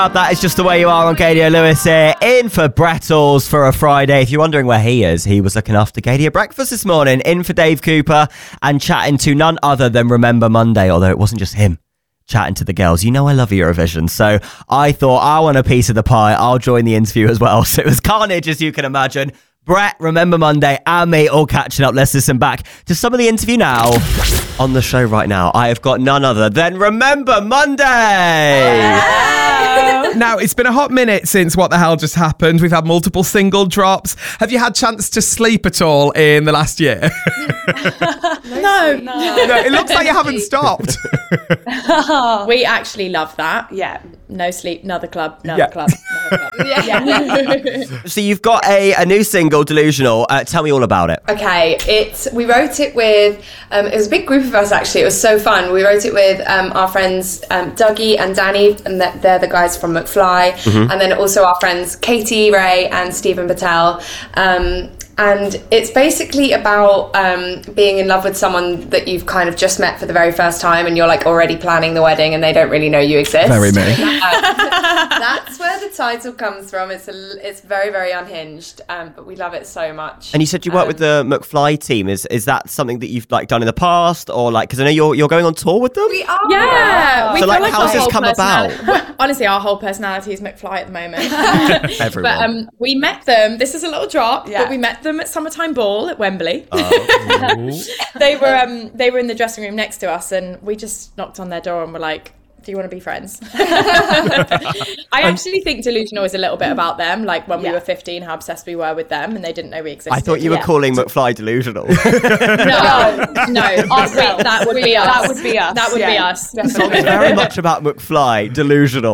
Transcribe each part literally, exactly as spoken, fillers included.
That is Just the Way You Are on Gadia Lewis here, in for Brettles for a Friday. If you're wondering where he is, he was looking after Gadia Breakfast this morning, in for Dave Cooper and chatting to none other than Remember Monday, although it wasn't just him chatting to the girls. You know I love Eurovision, so I thought I want a piece of the pie. I'll join the interview as well. So it was carnage, as you can imagine. Brett, Remember Monday, and me all catching up. Let's listen back to some of the interview now. On the show right now, I have got none other than Remember Monday. Hello. Now, it's been a hot minute since What the Hell just happened. We've had multiple single drops. Have you had chance to sleep at all in the last year? no. no. No, it looks like you haven't stopped. We actually love that. Yeah. No sleep, another club, another Yeah. club, another club. Yeah. So you've got a, a new single, Delusional. Uh, tell me all about it. Okay, it's we wrote it with um, it was a big group of us actually. It was so fun. We wrote it with um, our friends um, Dougie and Danny, and th- they're the guys from McFly, mm-hmm. and then also our friends Katie, Ray, and Stephen Patel. Um, And it's basically about um, being in love with someone that you've kind of just met for the very first time, and you're like already planning the wedding, and they don't really know you exist. Very me. Uh, that's where the title comes from. It's a, it's very, very unhinged, um, but we love it so much. And you said you work um, with the McFly team. Is is that something that you've like done in the past, or like because I know you're you're going on tour with them? We are. Yeah. We So, feel like, how's our this whole come about? personali- well, honestly, our whole personality is McFly at the moment. Everyone. But um, we met them. This is a little drop, Yeah. but we met them at Summertime Ball at Wembley. Oh. They were um, they were in the dressing room next to us, and we just knocked on their door and were like, do you want to be friends? I actually think Delusional is a little bit about them, like when Yeah. we were fifteen, how obsessed we were with them, and they didn't know we existed. I thought you were Yeah. calling McFly delusional. No, no, Ourselves. that would be us. That would be us. That would be Yeah, us. It's very much about McFly, delusional.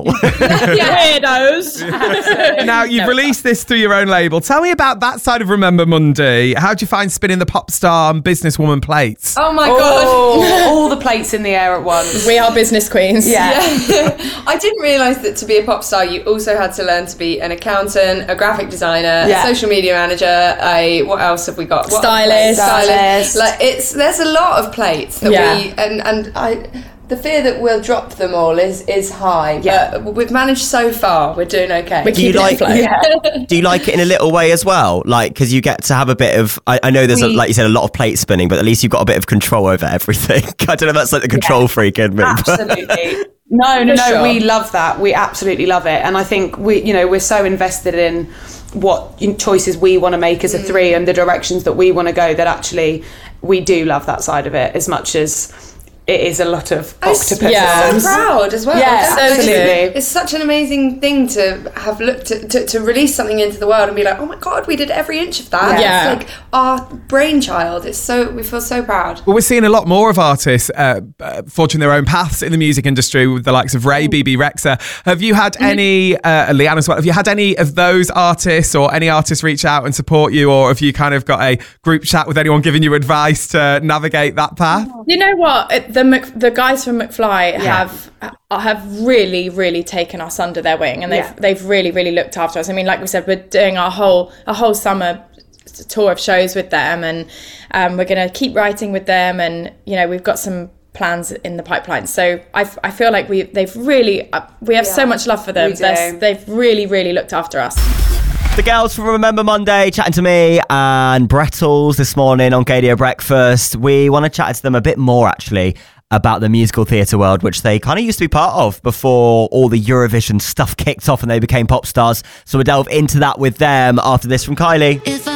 Weirdos. Now, you've No, released this through your own label. Tell me about that side of Remember Monday. How do you find spinning the pop star and businesswoman plates? Oh my Oh, god! all the plates in the air at once. We are business queens. Yeah. Yeah. I didn't realise that to be a pop star, you also had to learn to be an accountant, a graphic designer, Yeah. a social media manager. A what else have we got? What Stylist. Stylist. Like it's there's a lot of plates that Yeah. we and and I. The fear that we'll drop them all is is high. Yeah. But we've managed so far. We're doing okay. We Do you keep it like? afloat. Do you like it in a little way as well? Like, because you get to have a bit of. I, I know there's a, We- like you said, a lot of plate spinning, but at least you've got a bit of control over everything. I don't know if that's like the control freak in me. but- Absolutely. No, no, For no. sure. We love that. We absolutely love it. And I think we, you know, we're so invested in what choices we want to make as a three and the directions that we want to go that actually we do love that side of it as much as it is a lot of octopus. yeah. so arms. proud as well. Yeah, It's- absolutely. It's, it's such an amazing thing to have looked at, to, to release something into the world and be like, oh my god, we did every inch of that. Yeah. It's like our brainchild. It's so we feel so proud. Well, we're seeing a lot more of artists uh, uh, forging their own paths in the music industry with the likes of Ray, B B Rexa. Have you had any, uh, Leanne as well, have you had any of those artists or any artists reach out and support you, or have you kind of got a group chat with anyone giving you advice to navigate that path? You know what? It- The Mc, the guys from McFly have have really, really taken us under their wing, and they've Yeah. they've really, really looked after us. I mean, like we said, we're doing our whole a whole summer tour of shows with them, and um, we're going to keep writing with them, and you know, we've got some plans in the pipeline. So I, I feel like we they've really uh, we have so Yeah, much love for them. we do. They're- They've really, really looked after us. The girls from Remember Monday chatting to me and Brettles this morning on Gadia Breakfast. We want to chat to them a bit more, actually, about the musical theatre world, which they kind of used to be part of before all the Eurovision stuff kicked off and they became pop stars. So we'll delve into that with them after this from Kylie.